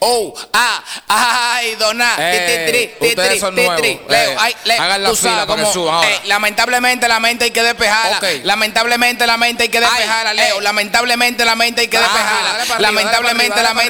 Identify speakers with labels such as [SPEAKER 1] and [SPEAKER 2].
[SPEAKER 1] Ay, dona.
[SPEAKER 2] Ustedes son nuevos.
[SPEAKER 1] Leo,
[SPEAKER 2] hagan la
[SPEAKER 1] tú
[SPEAKER 2] fila
[SPEAKER 1] sabes
[SPEAKER 2] para que
[SPEAKER 1] cómo,
[SPEAKER 2] suban ahora.
[SPEAKER 1] lamentablemente la mente hay que despejarla.
[SPEAKER 2] Ok.
[SPEAKER 1] Lamentablemente la mente hay que despejarla, Leo. Lamentablemente la mente hay que despejarla.
[SPEAKER 2] Dale para arriba,
[SPEAKER 1] Lamentablemente
[SPEAKER 2] dale
[SPEAKER 1] la mente